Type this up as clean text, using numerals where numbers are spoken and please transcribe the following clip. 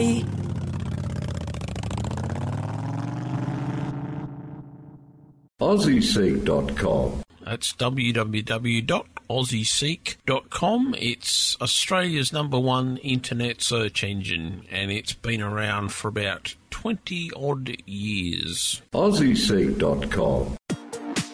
Bye. AussieSeek.com. That's www.aussieseek.com. It's Australia's #1 internet search engine, and it's been around for about 20-odd years. AussieSeek.com.